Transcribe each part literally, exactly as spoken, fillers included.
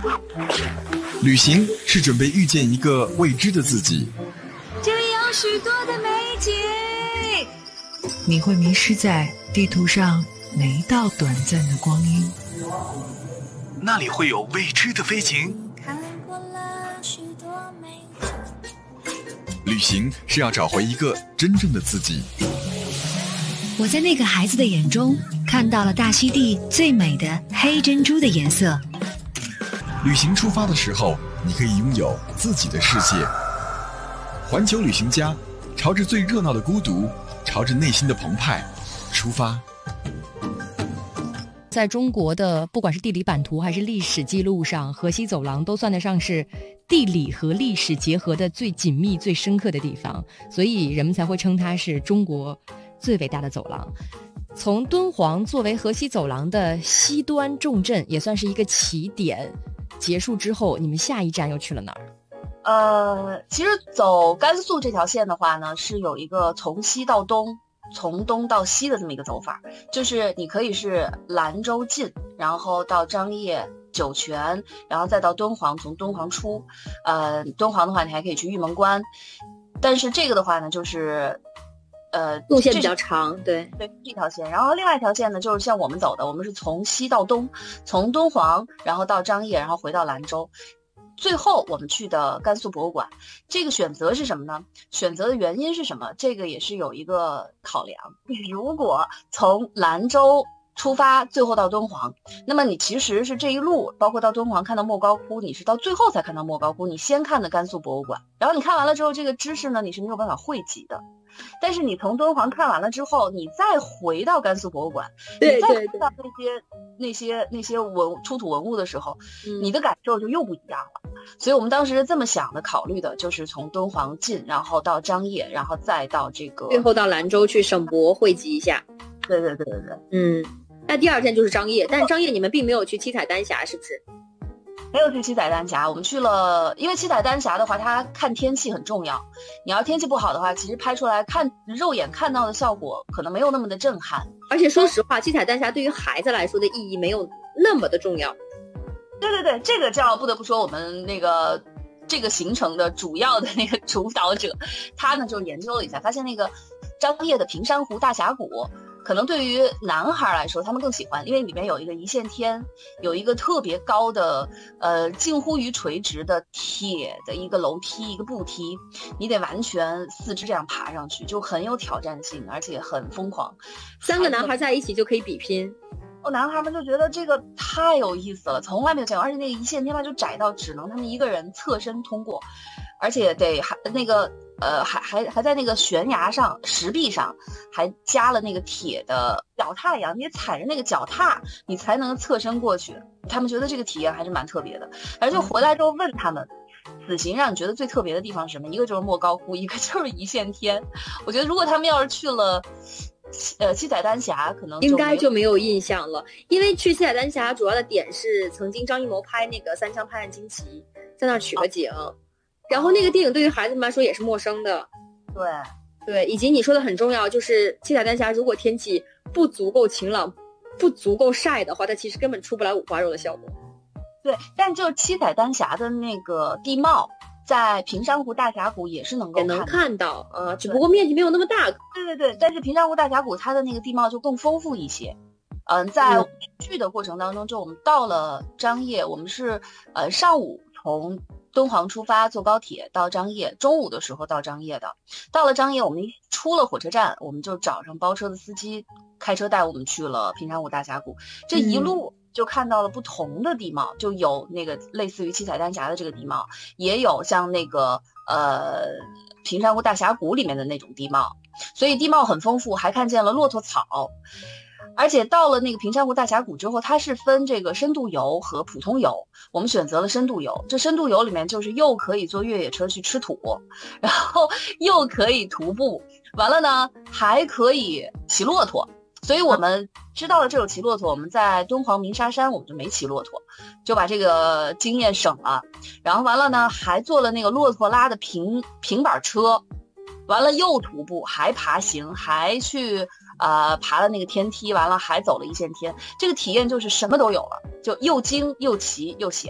旅行是准备遇见一个未知的自己， 这里有许多的美景， 你会迷失在地图上每一道短暂的光阴， 那里会有未知的飞行。 看过了许多美景， 旅行是要找回一个真正的自己。 我在那个孩子的眼中看到了大溪地最美的黑珍珠的颜色。 旅行出发的时候，你可以拥有自己的世界。环球旅行家，朝着最热闹的孤独，朝着内心的澎湃出发。 在中国的不管是地理版图还是历史记录上，河西走廊都算得上是地理和历史结合的最紧密最深刻的地方，所以人们才会称它是中国最伟大的走廊。从敦煌作为河西走廊的西端重镇，也算是一个起点，结束之后你们下一站又去了哪儿？ 呃，其实走甘肃这条线的话呢，是有一个从西到东，从东到西的这么一个走法，就是你可以是兰州进，然后到张掖、酒泉，然后再到敦煌，从敦煌出。呃，敦煌的话，你还可以去玉门关，但是这个的话呢，就是呃路线比较长，对对，这条线。然后另外一条线呢，就是像我们走的，我们是从西到东，从敦煌，然后到张掖，然后回到兰州。最后我们去的甘肃博物馆，这个选择是什么呢？选择的原因是什么？这个也是有一个考量。如果从兰州出发，最后到敦煌，那么你其实是这一路，包括到敦煌看到莫高窟，你是到最后才看到莫高窟，你先看的甘肃博物馆，然后你看完了之后，这个知识呢你是没有办法汇集的。但是你从敦煌看完了之后，你再回到甘肃博物馆， 对你再看到那些那些那些文出土文物的时候， 嗯、 你的感受就又不一样了。所以我们当时这么想的，考虑的就是从敦煌进，然后到张掖，然后再到这个最后到兰州去省博汇集一下。 对对对对对， 嗯，那第二站就是张掖，但是张掖你们并没有去七彩丹霞，是不是？ 没有去七彩丹霞，我们去了，因为七彩丹霞的话，它看天气很重要。你要天气不好的话，其实拍出来看肉眼看到的效果可能没有那么的震撼。 而且说实话，七彩丹霞对于孩子来说的意义没有那么的重要。 对对对，这个叫不得不说我们那个这个行程的主要的那个主导者，他呢就研究了一下，发现那个张掖的平山湖大峡谷。可能对于男孩来说他们更喜欢，因为里面有一个一线天，有一个特别高的呃近乎于垂直的铁的一个楼梯，一个步梯，你得完全四肢这样爬上去，就很有挑战性，而且很疯狂。 三个男孩在一起就可以比拼。 哦，男孩们就觉得这个太有意思了，从来没有见过，而且那个一线天嘛就窄到只能他们一个人侧身通过，而且得还那个呃还还还在那个悬崖上石壁上还加了那个铁的脚踏一样，你踩着那个脚踏你才能侧身过去。他们觉得这个体验还是蛮特别的，而且回来之后问他们，此行让你觉得最特别的地方是什么？一个就是莫高窟，一个就是一线天。我觉得如果他们要是去了呃，七彩丹霞可能应该就没有印象了，因为去七彩丹霞主要的点是曾经张艺谋拍那个三枪拍案惊奇，在那儿取个景、哦，然后那个电影对于孩子们来说也是陌生的。 对对，以及你说的很重要，就是七彩丹霞如果天气不足够晴朗，不足够晒的话，它其实根本出不来五花肉的效果。 对，但就是七彩丹霞的那个地貌，在平山湖大峡谷也是能够也能看到啊、呃，只不过面积没有那么大。 对对对，但是平山湖大峡谷它的那个地貌就更丰富一些。嗯、呃，在去的过程当中，就我们到了张掖，我们是呃上午从敦煌出发坐高铁到张掖，中午的时候到张掖的。到了张掖，我们一出了火车站，我们就找上包车的司机开车带我们去了平山湖大峡谷。这一路、嗯就看到了不同的地貌，就有那个类似于七彩丹霞的这个地貌，也有像那个呃平山湖大峡谷里面的那种地貌，所以地貌很丰富，还看见了骆驼草。而且到了那个平山湖大峡谷之后，它是分这个深度游和普通游，我们选择了深度游。这深度游里面就是又可以坐越野车去吃土，然后又可以徒步，完了呢还可以骑骆驼。所以我们知道了这有骑骆驼，我们在敦煌鸣沙山我们就没骑骆驼，就把这个经验省了。然后完了呢还坐了那个骆驼拉的平平板车，完了又徒步还爬行还去呃爬了那个天梯，完了还走了一线天。这个体验就是什么都有了，就又惊又奇又险。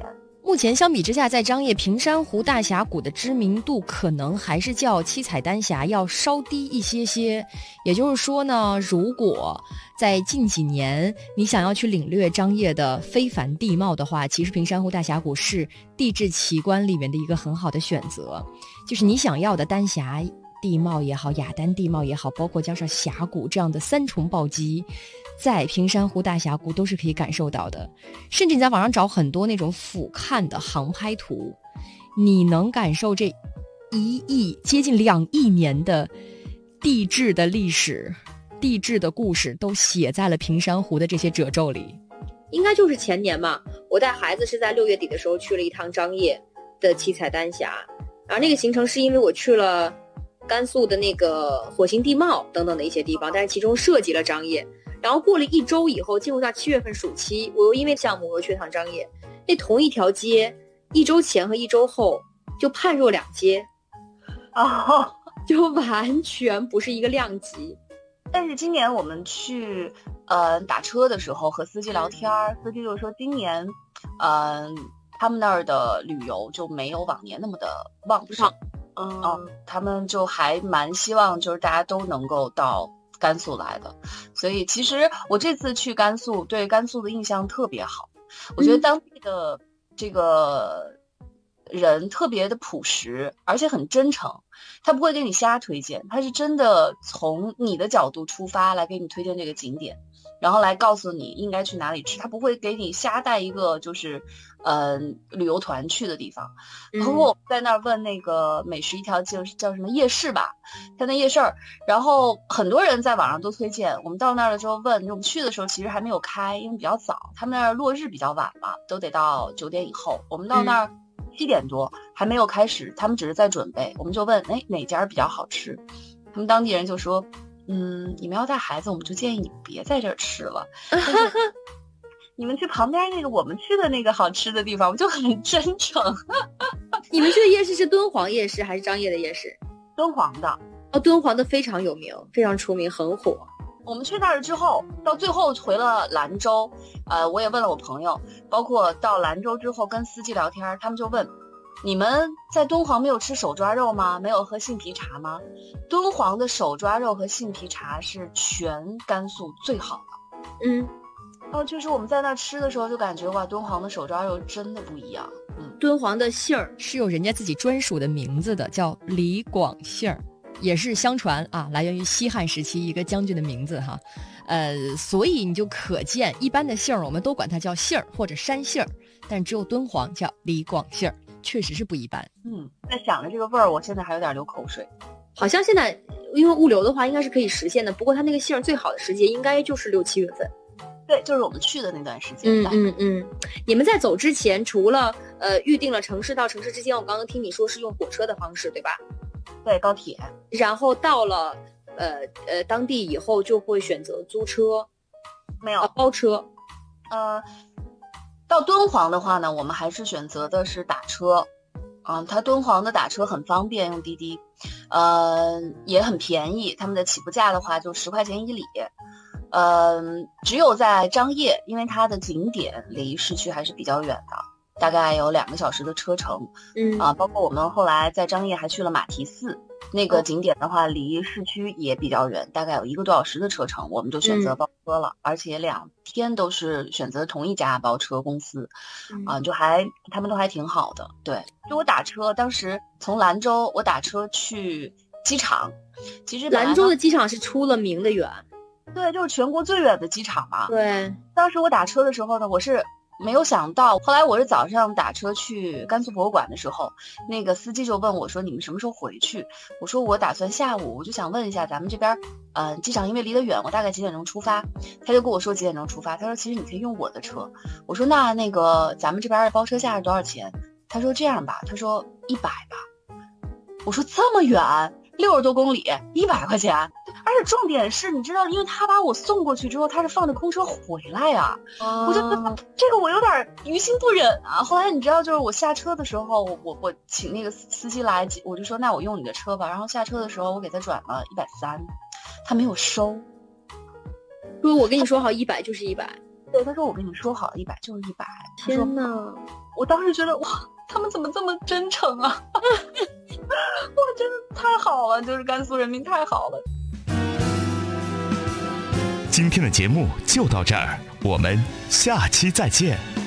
目前相比之下，在张掖平山湖大峡谷的知名度可能还是较七彩丹霞要稍低一些些。也就是说呢，如果在近几年你想要去领略张掖的非凡地貌的话，其实平山湖大峡谷是地质奇观里面的一个很好的选择。就是你想要的丹霞地貌也好，雅丹地貌也好，包括加上峡谷这样的三重暴击，在平山湖大峡谷都是可以感受到的。甚至你在网上找很多那种俯瞰的航拍图，你能感受这一亿接近两亿年的地质的历史、地质的故事都写在了平山湖的这些褶皱里。 应该就是前年嘛，我带孩子是在六月底的时候去了一趟张掖的七彩丹霞，然后那个行程是因为我去了甘肃的那个火星地貌等等的一些地方，但是其中涉及了张掖。然后过了一周以后，进入到七月份暑期，我又因为项目我又去趟张掖，那同一条街，一周前和一周后就判若两街， 哦， 就完全不是一个量级。 但是今年我们去呃打车的时候和司机聊天，司机就说今年，嗯、呃，他们那儿的旅游就没有往年那么的旺盛， 嗯、 哦，他们就还蛮希望就是大家都能够到甘肃来的，所以其实我这次去甘肃，对甘肃的印象特别好。我觉得当地的这个人特别的朴实，而且很真诚，他不会给你瞎推荐，他是真的从你的角度出发来给你推荐这个景点，然后来告诉你应该去哪里吃，他不会给你瞎带一个就是呃旅游团去的地方。包括我在那儿问那个美食一条街叫什么夜市吧，他那夜市儿，然后很多人在网上都推荐，我们到那儿的时候问，我们去的时候其实还没有开，因为比较早，他们那儿落日比较晚嘛，都得到九点以后，我们到那儿七点多还没有开始，他们只是在准备，我们就问哎哪家比较好吃，他们当地人就说嗯，你们要带孩子，我们就建议你们别在这儿吃了，你们去旁边那个我们去的那个好吃的地方，我就很真诚。 你们去的夜市是敦煌夜市还是张掖的夜市？ 敦煌的。 哦，敦煌的非常有名，非常出名，很火。 我们去那儿之后，到最后回了兰州，呃，我也问了我朋友，包括到兰州之后跟司机聊天，他们就问，你们在敦煌没有吃手抓肉吗？没有喝杏皮茶吗？敦煌的手抓肉和杏皮茶是全甘肃最好的。 嗯。 哦，就是我们在那儿吃的时候就感觉哇，敦煌的手抓肉真的不一样。嗯， 敦煌的杏儿是有人家自己专属的名字的，叫李广杏儿，也是相传啊，来源于西汉时期一个将军的名字哈。呃，所以你就可见，一般的杏儿我们都管它叫杏儿或者山杏儿，但只有敦煌叫李广杏儿，确实是不一般。 嗯，在想着这个味儿，我现在还有点流口水。 好像现在因为物流的话，应该是可以实现的，不过它那个杏儿最好的时节应该就是六七月份。 对，就是我们去的那段时间。 嗯嗯嗯，你们在走之前，除了呃预定了城市到城市之间，我刚刚听你说是用火车的方式，对吧？ 对，高铁。 然后到了呃呃当地以后，就会选择租车， 没有、 啊、包车。 呃，到敦煌的话呢，我们还是选择的是打车。嗯、呃，它敦煌的打车很方便，用滴滴，呃，也很便宜。他们的起步价的话就十块钱一里。嗯、呃，只有在张掖，因为它的景点离市区还是比较远的，大概有两个小时的车程。 嗯啊，包括我们后来在张掖还去了马蹄寺，那个景点的话，离市区也比较远，大概有一个多小时的车程，我们就选择包车了，嗯、而且两天都是选择同一家包车公司，嗯、啊，就还他们都还挺好的。对，就我打车，当时从兰州我打车去机场，其实兰州的机场是出了名的远。 对，就是全国最远的机场嘛。 对， 当时我打车的时候呢，我是没有想到，后来我是早上打车去甘肃博物馆的时候，那个司机就问我说：“你们什么时候回去？”我说：“我打算下午。”我就想问一下咱们这边，呃，机场因为离得远，我大概几点钟出发？他就跟我说几点钟出发。他说：“其实你可以用我的车。”我说：“那那个咱们这边的包车价是多少钱？”他说：“这样吧，他说一百吧。”我说：“这么远？六十多公里，一百块钱，而且重点是，你知道，因为他把我送过去之后，他是放着空车回来呀、啊， oh. 我就觉得这个我有点于心不忍啊。后来你知道，就是我下车的时候，我我我请那个司机来，我就说那我用你的车吧。然后下车的时候，我给他转了一百三，他没有收。 说我跟你说好一百就是一百。 对，他说我跟你说好了，一百就是一百。 天哪！ 我当时觉得哇，他们怎么这么真诚啊！哇，真的太好了，就是甘肃人民太好了。 今天的节目就到这儿，我们下期再见。